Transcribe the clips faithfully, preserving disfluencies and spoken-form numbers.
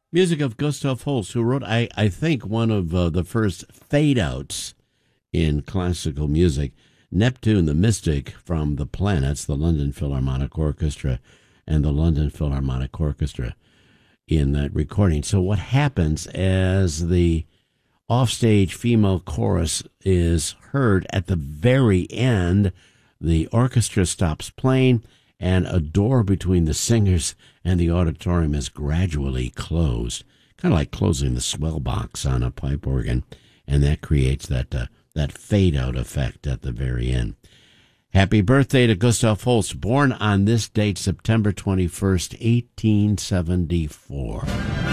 Music of Gustav Holst, who wrote, I, I think, one of uh, the first fade-outs in classical music, Neptune the Mystic from the Planets, the London Philharmonic Orchestra, and the London Philharmonic Orchestra in that recording. So what happens as the offstage female chorus is heard at the very end, the orchestra stops playing, and a door between the singers and the auditorium is gradually closed, kind of like closing the swell box on a pipe organ, and that creates that uh, that fade-out effect at the very end. Happy birthday to Gustav Holst, born on this date, September twenty-first, eighteen seventy-four.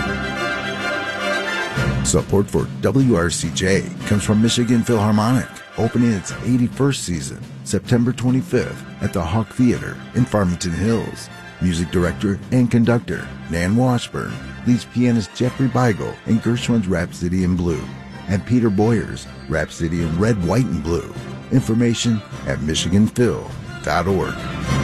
Support for W R C J comes from Michigan Philharmonic, opening its eighty-first season, September twenty-fifth, at the Hawk Theater in Farmington Hills. Music director and conductor Nan Washburn leads pianist Jeffrey Beigel in Gershwin's Rhapsody in Blue and Peter Boyer's Rhapsody in Red, White, and Blue. Information at michigan phil dot org.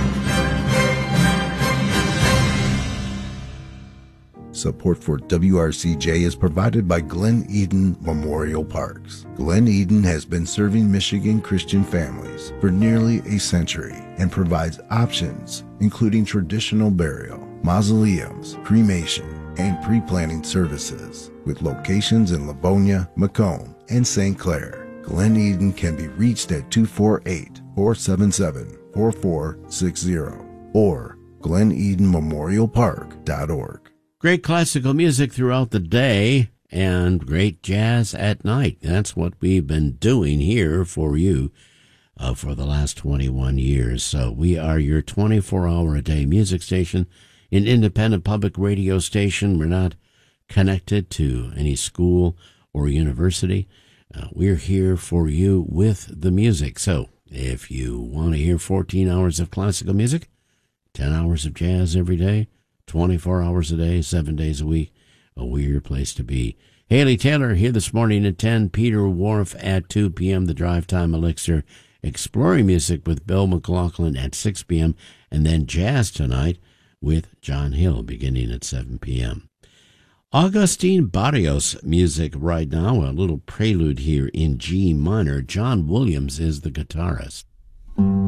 Support for W R C J is provided by Glen Eden Memorial Parks. Glen Eden has been serving Michigan Christian families for nearly a century and provides options including traditional burial, mausoleums, cremation, and pre-planning services with locations in Livonia, Macomb, and Saint Clair. Glen Eden can be reached at two four eight, four seven seven, four four six zero or glen eden memorial park dot org. Great classical music throughout the day and great jazz at night. That's what we've been doing here for you uh, for the last twenty-one years. So we are your twenty-four hour a day music station, an independent public radio station. We're not connected to any school or university. Uh, we're here for you with the music. So if you want to hear fourteen hours of classical music, ten hours of jazz every day, twenty-four hours a day, seven days a week, uh, we're your place to be. Haley Taylor here this morning at ten, Peter Wharf at two p.m., the Drive Time Elixir, Exploring Music with Bill McLaughlin at six p.m., and then Jazz tonight with John Hill beginning at seven p.m. Augustine Barrios music right now, a little prelude here in G minor. John Williams is the guitarist.